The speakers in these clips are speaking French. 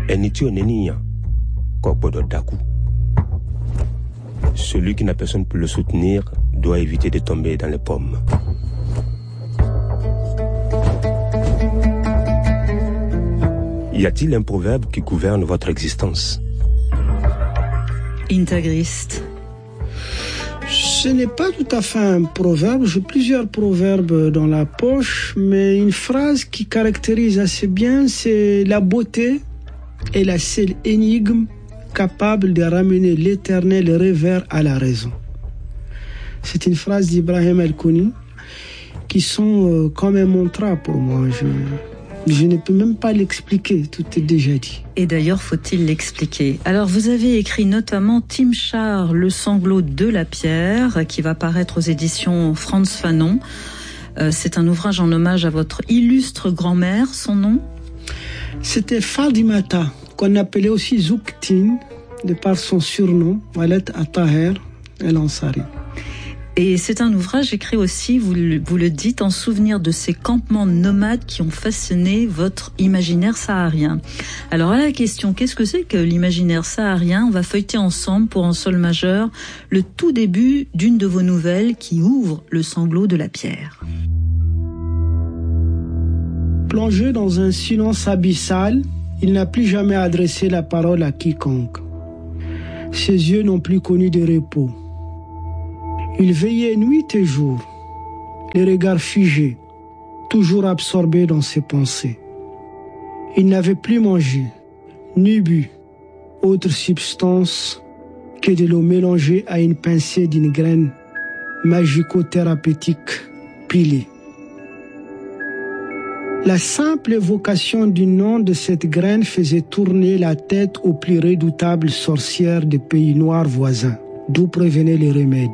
Celui qui n'a personne pour le soutenir doit éviter de tomber dans les pommes. Y a-t-il un proverbe qui gouverne votre existence? Integriste. Ce n'est pas tout à fait un proverbe. J'ai plusieurs proverbes dans la poche, mais une phrase qui caractérise assez bien, c'est la beauté est la seule énigme capable de ramener l'éternel revers à la raison. C'est une phrase d'Ibrahim El-Kouni qui sont comme un mantra pour moi. Je ne peux même pas l'expliquer, tout est déjà dit. Et d'ailleurs, faut-il l'expliquer? Alors, vous avez écrit notamment Timișoara, le sanglot de la pierre, qui va paraître aux éditions Frantz Fanon. C'est un ouvrage en hommage à votre illustre grand-mère, son nom? C'était Fadimata, qu'on appelait aussi Zouktin, de par son surnom, Walet Ataher El Ansari. Et c'est un ouvrage écrit aussi, vous le dites, en souvenir de ces campements nomades qui ont façonné votre imaginaire saharien. Alors à la question, qu'est-ce que c'est que l'imaginaire saharien? On va feuilleter ensemble pour un sol majeur le tout début d'une de vos nouvelles qui ouvre le sanglot de la pierre. Plongé dans un silence abyssal, il n'a plus jamais adressé la parole à quiconque. Ses yeux n'ont plus connu de repos. Il veillait nuit et jour, les regards figés, toujours absorbé dans ses pensées. Il n'avait plus mangé, ni bu, autre substance que de l'eau mélangée à une pincée d'une graine magico-thérapeutique pilée. La simple évocation du nom de cette graine faisait tourner la tête aux plus redoutables sorcières des pays noirs voisins, d'où prévenaient les remèdes.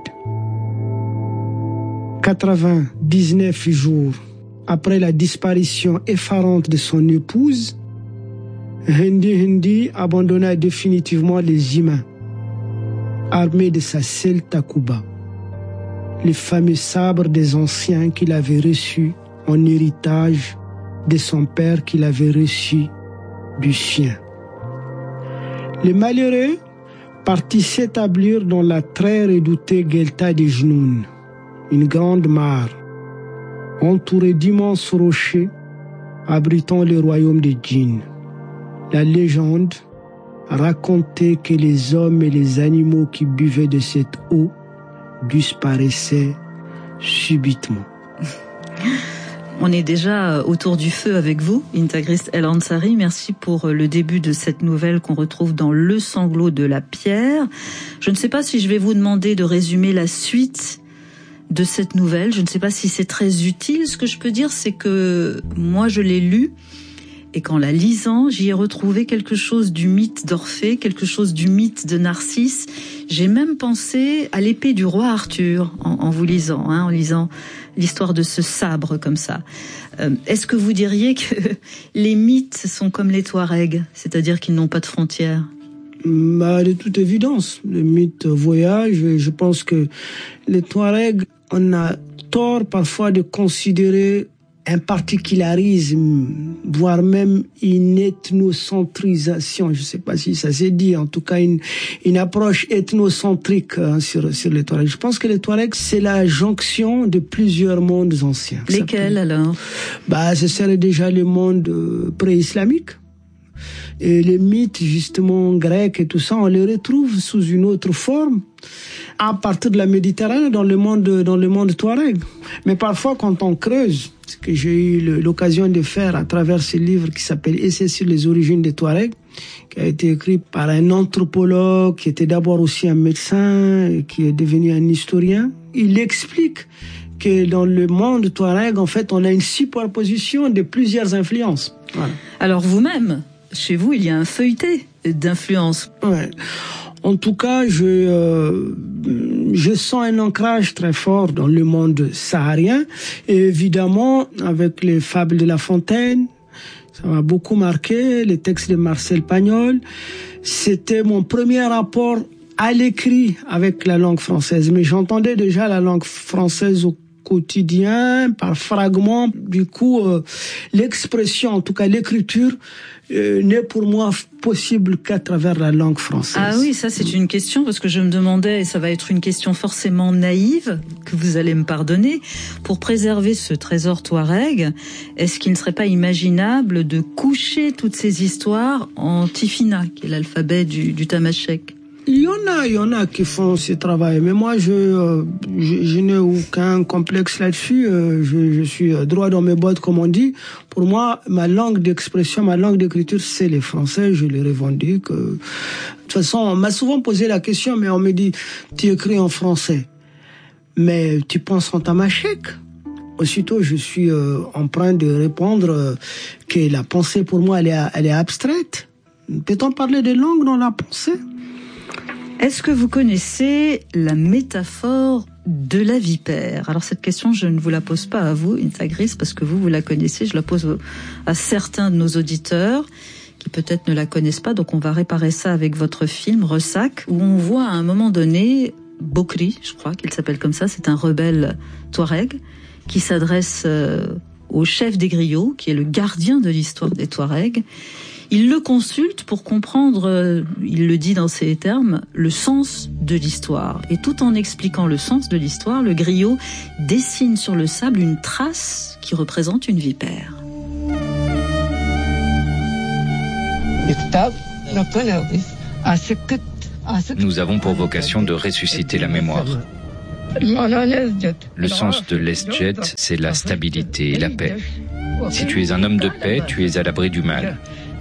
99 jours après la disparition effarante de son épouse, Hindi abandonna définitivement les humains, armé de sa seule takuba, les fameux sabres des anciens qu'il avait reçus en héritage de son père qu'il avait reçu du sien. Les malheureux partit s'établir dans la très redoutée Guelta de Jnoun, une grande mare, entourée d'immenses rochers abritant le royaume de Djinn. La légende racontait que les hommes et les animaux qui buvaient de cette eau disparaissaient subitement. On est déjà autour du feu avec vous, Integriste El Ansari. Merci pour le début de cette nouvelle qu'on retrouve dans Le sanglot de la pierre. Je ne sais pas si je vais vous demander de résumer la suite de cette nouvelle. Je ne sais pas si c'est très utile. Ce que je peux dire, c'est que moi, je l'ai lu et qu'en la lisant, j'y ai retrouvé quelque chose du mythe d'Orphée, quelque chose du mythe de Narcisse. J'ai même pensé à l'épée du roi Arthur en vous lisant, en lisant l'histoire de ce sabre comme ça. Est-ce que vous diriez que les mythes sont comme les Touaregs, c'est-à-dire qu'ils n'ont pas de frontières? De toute évidence, le mythe voyage. Je pense que les Touaregs, on a tort parfois de considérer un particularisme, voire même une ethnocentrisation. Je ne sais pas si ça s'est dit, en tout cas une approche ethnocentrique sur les Touaregs. Je pense que les Touaregs, c'est la jonction de plusieurs mondes anciens. Lesquels alors? Ce serait déjà le monde pré-islamique. Et les mythes, justement, grecs et tout ça, on les retrouve sous une autre forme à partir de la Méditerranée dans le monde touareg. Mais parfois, quand on creuse, ce que j'ai eu l'occasion de faire à travers ce livre qui s'appelle Essai sur les origines des Touaregs, qui a été écrit par un anthropologue qui était d'abord aussi un médecin et qui est devenu un historien, il explique que dans le monde touareg, en fait, on a une superposition de plusieurs influences. Voilà. Alors vous-même, chez vous, il y a un feuilleté d'influence. Ouais. En tout cas, je sens un ancrage très fort dans le monde saharien. Et évidemment, avec les fables de La Fontaine, ça m'a beaucoup marqué, les textes de Marcel Pagnol. C'était mon premier rapport à l'écrit avec la langue française. Mais j'entendais déjà la langue française au quotidien, par fragments. Du coup, l'expression, en tout cas l'écriture, n'est pour moi possible qu'à travers la langue française. Ah oui, ça c'est une question, parce que je me demandais, et ça va être une question forcément naïve, que vous allez me pardonner, pour préserver ce trésor touareg, est-ce qu'il ne serait pas imaginable de coucher toutes ces histoires en tifina, qui est l'alphabet du tamashek? Il y en a qui font ce travail, mais moi je n'ai aucun complexe là-dessus. Je suis droit dans mes bottes, comme on dit. Pour moi, ma langue d'expression, ma langue d'écriture, c'est les Français. Je les revendique. De toute façon, on m'a souvent posé la question, mais on me dit, tu écris en français, mais tu penses en tamashek? Aussitôt, je suis en train de répondre que la pensée, pour moi, elle est abstraite. Peut-on parler de langue dans la pensée? Est-ce que vous connaissez la métaphore de la vipère? Alors cette question, je ne vous la pose pas à vous, Intagris, parce que vous la connaissez. Je la pose à certains de nos auditeurs qui peut-être ne la connaissent pas. Donc on va réparer ça avec votre film Ressac, où on voit à un moment donné Bokri, je crois qu'il s'appelle comme ça. C'est un rebelle touareg qui s'adresse au chef des griots, qui est le gardien de l'histoire des Touaregs. Il le consulte pour comprendre, il le dit dans ces termes, le sens de l'histoire. Et tout en expliquant le sens de l'histoire, le griot dessine sur le sable une trace qui représente une vipère. Nous avons pour vocation de ressusciter la mémoire. Le sens de l'esjet, c'est la stabilité et la paix. Si tu es un homme de paix, tu es à l'abri du mal.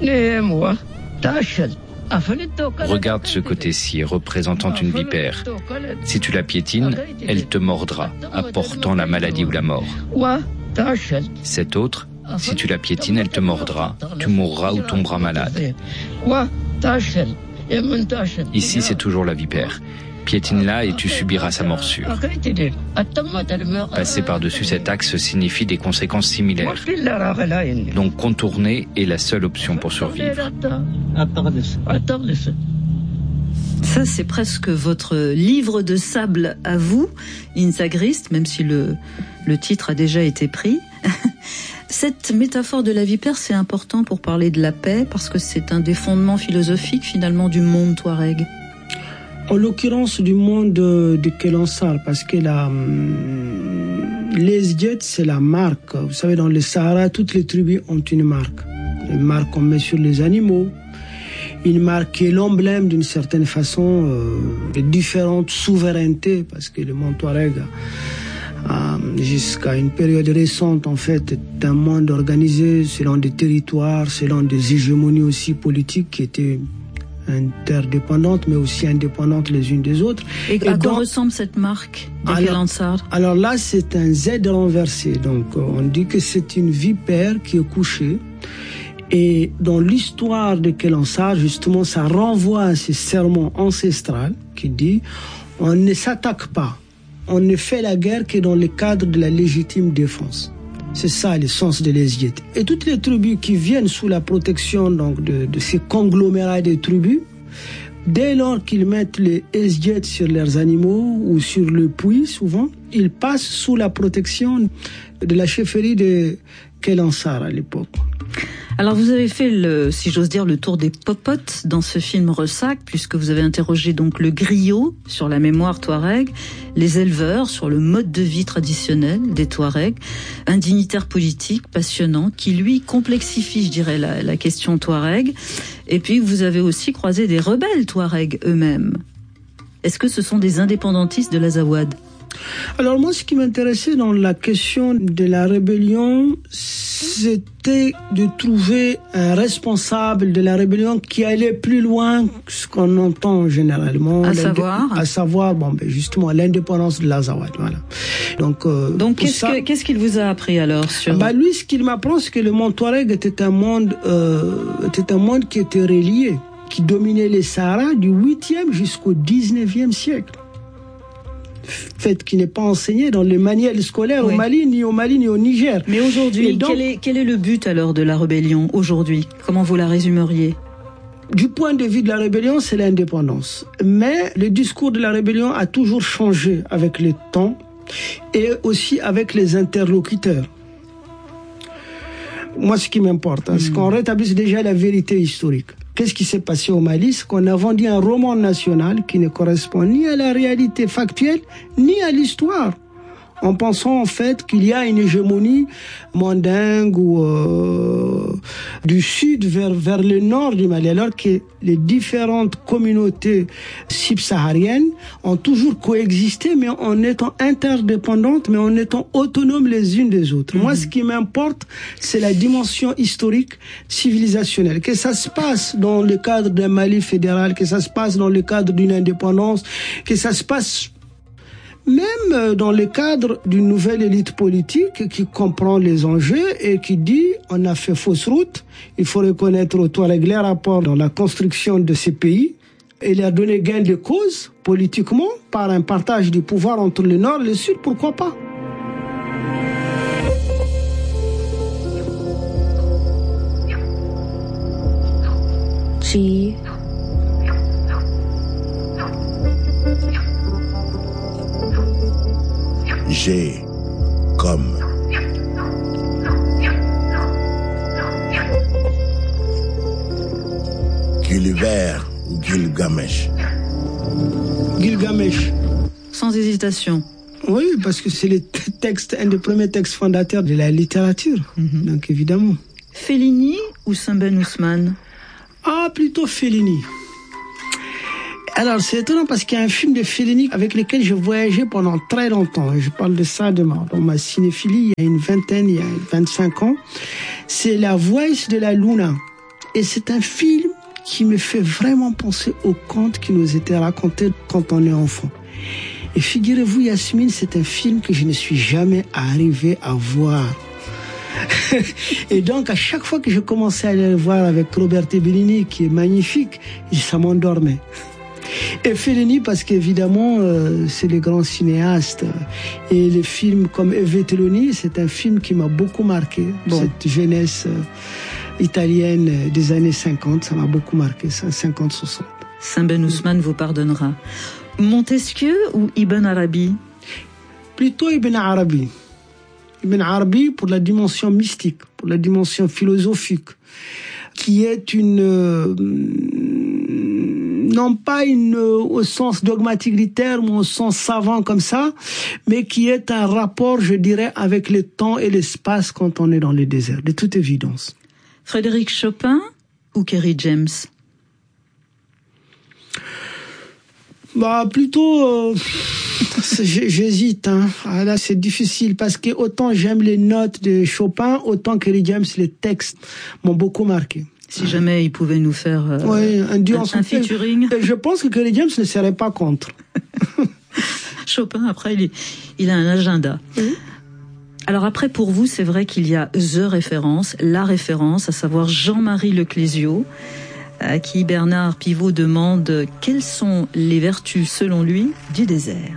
Regarde ce côté-ci, représentant une vipère. Si tu la piétines, elle te mordra, apportant la maladie ou la mort. Cette autre, si tu la piétines, elle te mordra, tu mourras ou tomberas malade. Ici, c'est toujours la vipère. Piétine-la et tu subiras sa morsure. Passer par-dessus cet axe signifie des conséquences similaires. Donc contourner est la seule option pour survivre. Ça, c'est presque votre livre de sable à vous, Insagrist, même si le titre a déjà été pris. Cette métaphore de la vipère, c'est important pour parler de la paix, parce que c'est un des fondements philosophiques, finalement, du monde touareg. En l'occurrence du monde de Kelansar, parce que l'esjet, c'est la marque. Vous savez, dans le Sahara, toutes les tribus ont une marque. Une marque qu'on met sur les animaux. Une marque qui est l'emblème d'une certaine façon de différentes souverainetés, parce que le monde touareg, jusqu'à une période récente, en fait, est un monde organisé selon des territoires, selon des hégémonies aussi politiques qui étaient interdépendantes, mais aussi indépendantes les unes des autres. Et à quoi ressemble cette marque de Kelansar? Alors là, c'est un Z renversé. Donc, on dit que c'est une vipère qui est couchée. Et dans l'histoire de Kelansar, justement, ça renvoie à ce serment ancestral qui dit « On ne s'attaque pas, on ne fait la guerre que dans le cadre de la légitime défense ». C'est ça le sens de l'esjet. Et toutes les tribus qui viennent sous la protection donc de ces conglomérats de tribus, dès lors qu'ils mettent les esjet sur leurs animaux ou sur le puits, souvent, ils passent sous la protection de la chefferie de Kelansar à l'époque. Alors vous avez fait, si j'ose dire, le tour des popotes dans ce film Ressac, puisque vous avez interrogé donc le griot sur la mémoire touareg, les éleveurs sur le mode de vie traditionnel des Touaregs, un dignitaire politique passionnant qui lui complexifie, je dirais, la question touareg. Et puis vous avez aussi croisé des rebelles touaregs eux-mêmes. Est-ce que ce sont des indépendantistes de l'Azawad ? Alors moi, ce qui m'intéressait dans la question de la rébellion, c'était de trouver un responsable de la rébellion qui allait plus loin que ce qu'on entend généralement. À savoir, justement, l'indépendance de l'Azawad. Voilà. Donc qu'est-ce qu'il vous a appris alors sur... Lui, ce qu'il m'apprend, c'est que le monde touareg était un monde qui était relié, qui dominait les Sahara du 8e jusqu'au 19e siècle. Fait qui n'est pas enseigné dans les manuels scolaires au Mali, ni au Niger. Mais aujourd'hui, quel est le but alors de la rébellion aujourd'hui? Comment vous la résumeriez? Du point de vue de la rébellion, c'est l'indépendance. Mais le discours de la rébellion a toujours changé avec le temps. et aussi avec les interlocuteurs. Moi, ce qui m'importe, c'est qu'on rétablisse déjà la vérité historique. Qu'est-ce qui s'est passé au Mali? C'est qu'on a vendu un roman national qui ne correspond ni à la réalité factuelle, ni à l'histoire, en pensant en fait qu'il y a une hégémonie mandingue ou du sud vers le nord du Mali, alors que les différentes communautés subsahariennes ont toujours coexisté, mais en étant interdépendantes, mais en étant autonomes les unes des autres. Moi, ce qui m'importe, c'est la dimension historique civilisationnelle. Que ça se passe dans le cadre d'un Mali fédéral, que ça se passe dans le cadre d'une indépendance, que ça se passe même dans le cadre d'une nouvelle élite politique qui comprend les enjeux et qui dit on a fait fausse route, il faut reconnaître aux Touaregs les rapports dans la construction de ces pays et leur donner gain de cause politiquement par un partage du pouvoir entre le Nord et le Sud, pourquoi pas? G. G comme Gulliver ou Gilgamesh. Gilgamesh. Sans hésitation. Oui, parce que c'est le texte, un des premiers textes fondateurs de la littérature. Donc évidemment. Fellini ou Saint Ben Ousmane? Ah, plutôt Fellini. Alors, c'est étonnant parce qu'il y a un film de Fellini avec lequel je voyageais pendant très longtemps. Je parle de ça dans ma cinéphilie il y a une 25 ans. C'est La Voice de la Luna. Et c'est un film qui me fait vraiment penser aux contes qui nous étaient racontés quand on est enfant. Et figurez-vous, Yasmine, c'est un film que je ne suis jamais arrivé à voir. Et donc, à chaque fois que je commençais à aller le voir avec Roberto Benigni, qui est magnifique, ça m'endormait. Et Fellini, parce qu'évidemment, c'est le grand cinéaste. Et les films comme Eveteloni, c'est un film qui m'a beaucoup marqué. Bon. Cette jeunesse italienne des années 50, ça m'a beaucoup marqué, ça, 50-60. Saint Ben Ousmane vous pardonnera. Montesquieu ou Ibn Arabi? Plutôt Ibn Arabi. Ibn Arabi pour la dimension mystique, pour la dimension philosophique, qui est non pas au sens dogmatique du terme, au sens savant comme ça, mais qui est un rapport, je dirais, avec le temps et l'espace quand on est dans le désert, de toute évidence. Frédéric Chopin ou Kerry James? Plutôt, j'hésite. Ah, là, c'est difficile parce que autant j'aime les notes de Chopin, autant Kerry James, les textes m'ont beaucoup marqué. Si jamais il pouvait nous faire un featuring. Je pense que Kerry James ne serait pas contre. Chopin, après, il a un agenda. Alors après, pour vous, c'est vrai qu'il y a la référence, à savoir Jean-Marie Leclésio, à qui Bernard Pivot demande quelles sont les vertus, selon lui, du désert.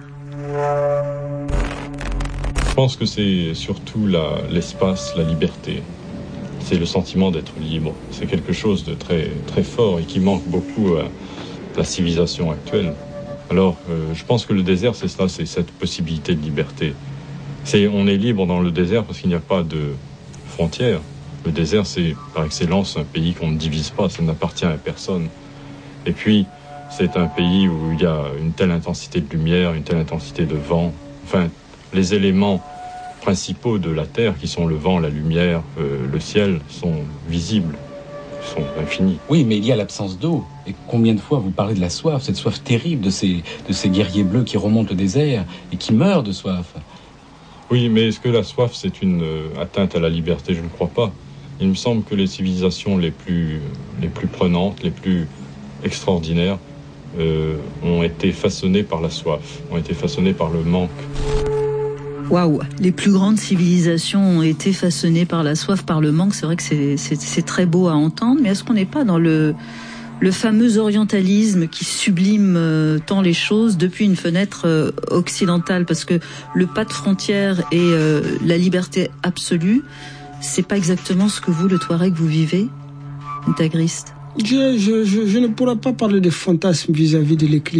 Je pense que c'est surtout l'espace, la liberté. C'est le sentiment d'être libre. C'est quelque chose de très, très fort et qui manque beaucoup à la civilisation actuelle. Alors, je pense que le désert, c'est ça, c'est cette possibilité de liberté. On est libre dans le désert parce qu'il n'y a pas de frontières. Le désert, c'est par excellence un pays qu'on ne divise pas, ça n'appartient à personne. Et puis, c'est un pays où il y a une telle intensité de lumière, une telle intensité de vent. Enfin, les éléments principaux de la Terre, qui sont le vent, la lumière, le ciel, sont visibles, sont infinis. Oui, mais il y a l'absence d'eau. Et combien de fois vous parlez de la soif, cette soif terrible de ces guerriers bleus qui remontent le désert et qui meurent de soif? Oui, mais est-ce que la soif, c'est une atteinte à la liberté? Je ne crois pas. Il me semble que les civilisations les plus prenantes, les plus extraordinaires, ont été façonnées par la soif, ont été façonnées par le manque. Waouh, les plus grandes civilisations ont été façonnées par la soif, par le manque. C'est vrai que c'est très beau à entendre, mais est-ce qu'on n'est pas dans le fameux orientalisme qui sublime tant les choses depuis une fenêtre occidentale? Parce que le pas de frontières et la liberté absolue, c'est pas exactement ce que vous, le Touareg, vous vivez, intégriste? Je ne pourrais pas parler de fantasme vis-à-vis de l'Ecclésiou.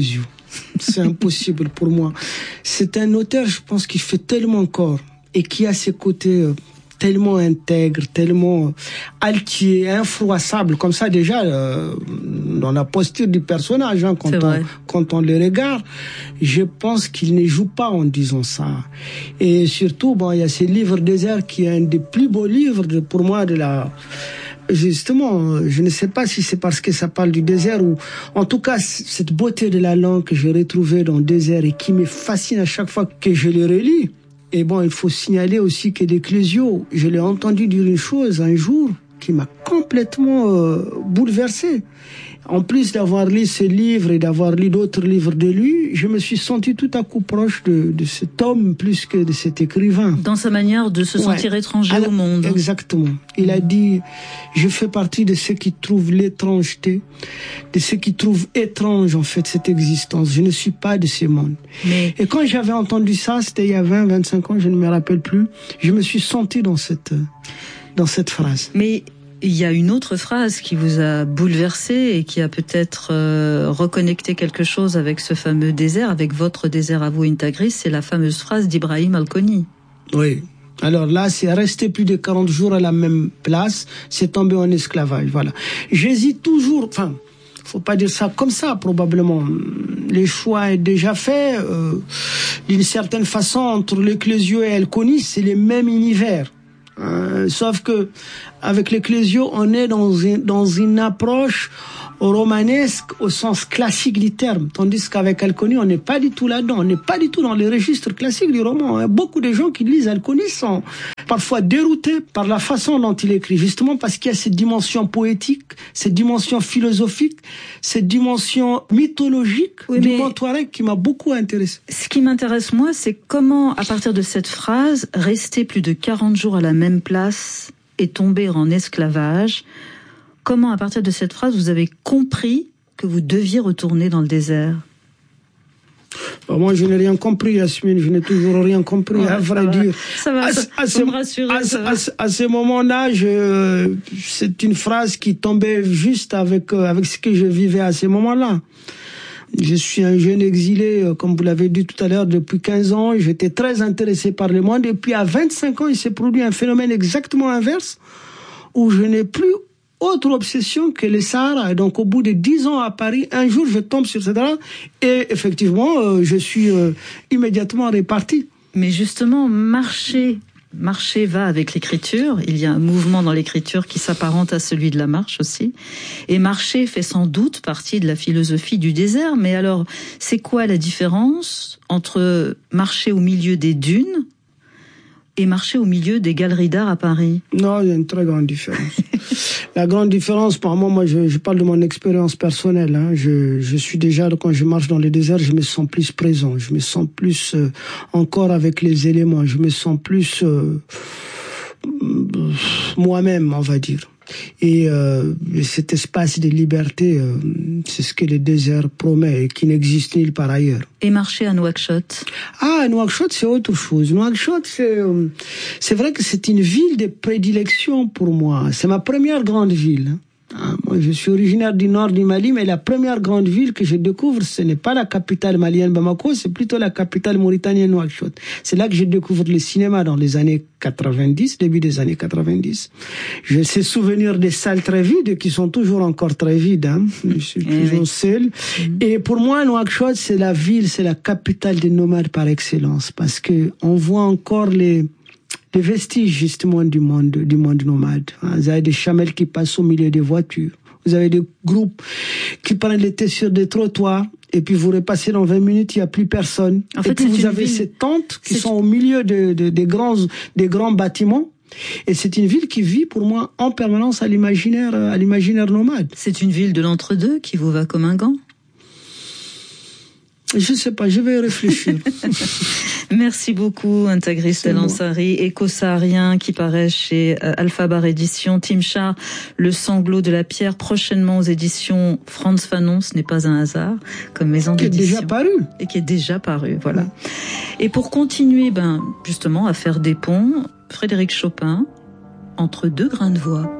C'est impossible pour moi. C'est un auteur, je pense, qui fait tellement corps et qui a ses côtés tellement intègres, tellement altiers, infroissables, comme ça déjà, dans la posture du personnage, hein, quand on le regarde, je pense qu'il ne joue pas en disant ça. Et surtout, bon, il y a ce livre Désert qui est un des plus beaux livres pour moi de la... Justement, je ne sais pas si c'est parce que ça parle du désert ou, en tout cas, cette beauté de la langue que j'ai retrouvée dans le désert et qui me fascine à chaque fois que je le relis. Et bon, il faut signaler aussi que de Clésio, je l'ai entendu dire une chose un jour qui m'a complètement bouleversé. En plus d'avoir lu ce livre et d'avoir lu d'autres livres de lui, je me suis senti tout à coup proche de cet homme plus que de cet écrivain. Dans sa manière de se sentir étranger au monde. Exactement. Il a dit, je fais partie de ceux qui trouvent l'étrangeté, de ceux qui trouvent étrange en fait cette existence. Je ne suis pas de ces mondes. Et quand j'avais entendu ça, c'était il y a 20-25 ans, je ne me rappelle plus, je me suis senti dans cette phrase. Mais il y a une autre phrase qui vous a bouleversé et qui a peut-être reconnecté quelque chose avec ce fameux désert, avec votre désert à vous, Intagris, c'est la fameuse phrase d'Ibrahim Al-Koni. Oui. Alors là, c'est resté plus de 40 jours à la même place, c'est tombé en esclavage, voilà. J'hésite toujours, enfin, faut pas dire ça comme ça, probablement. Le choix est déjà fait, d'une certaine façon, entre le Clésio et Al-Koni, c'est le même univers. Sauf que avec les Clésio, on est dans une approche romanesque au sens classique du terme, tandis qu'avec Al-Koni, on n'est pas du tout là-dedans, on n'est pas du tout dans les registres classiques du roman. Beaucoup de gens qui lisent Al-Koni sont parfois déroutés par la façon dont il écrit, justement parce qu'il y a cette dimension poétique, cette dimension philosophique, cette dimension mythologique du monde touareg qui m'a beaucoup intéressé. Ce qui m'intéresse, moi, c'est comment, à partir de cette phrase, rester plus de 40 jours à la même place et tomber en esclavage. Comment, à partir de cette phrase, vous avez compris que vous deviez retourner dans le désert? Moi, je n'ai rien compris, Yasmine. Je n'ai toujours rien compris, à vrai dire. Ça va me rassurer. À ce moment-là, c'est une phrase qui tombait juste avec ce que je vivais à ce moment-là. Je suis un jeune exilé, comme vous l'avez dit tout à l'heure, depuis 15 ans. J'étais très intéressé par le monde. Et puis, à 25 ans, il s'est produit un phénomène exactement inverse, où je n'ai plus autre obsession que le Sahara. Et donc, au bout de 10 ans à Paris, un jour, je tombe sur cette route et effectivement, je suis immédiatement réparti. Mais justement, marcher va avec l'écriture. Il y a un mouvement dans l'écriture qui s'apparente à celui de la marche aussi. Et marcher fait sans doute partie de la philosophie du désert. Mais alors, c'est quoi la différence entre marcher au milieu des dunes et marcher au milieu des galeries d'art à Paris? Non, il y a une très grande différence. La grande différence, par moi, je parle de mon expérience personnelle. Hein. Je suis déjà, quand je marche dans le désert, je me sens plus présent. Je me sens plus encore avec les éléments. Je me sens plus moi-même, on va dire. Et cet espace de liberté, c'est ce que le désert promet et qui n'existe nulle part ailleurs. Et marcher à Nouakchott? Ah, Nouakchott, c'est autre chose. Nouakchott, c'est vrai que c'est une ville de prédilection pour moi. C'est ma première grande ville. Moi, je suis originaire du nord du Mali, mais la première grande ville que je découvre, ce n'est pas la capitale malienne Bamako, c'est plutôt la capitale mauritanienne Nouakchott. C'est là que je découvre le cinéma dans les années 90, début des années 90. J'ai ces souvenirs des salles très vides, qui sont toujours encore très vides, hein. Je suis toujours seul. Et pour moi, Nouakchott, c'est la ville, c'est la capitale des nomades par excellence, parce que on voit encore les vestiges justement du monde nomade. Vous avez des chamelles qui passent au milieu des voitures. Vous avez des groupes qui prennent l'été sur des trottoirs et puis vous repassez dans 20 minutes, il n'y a plus personne. En fait, et puis vous avez ces tentes qui sont au milieu des grands bâtiments. Et c'est une ville qui vit pour moi en permanence à l'imaginaire nomade. C'est une ville de l'entre-deux qui vous va comme un gant? Je sais pas, je vais réfléchir. Merci beaucoup, Intagris El Ansari, éco-saharien qui paraît chez Alphabar Éditions. Timchar, Le sanglot de la pierre, prochainement aux éditions Frantz Fanon. Ce n'est pas un hasard, comme maison d'édition. Qui est déjà paru. Et qui est déjà paru, voilà. Ouais. Et pour continuer, justement, à faire des ponts, Frédéric Chopin, Entre deux grains de voix.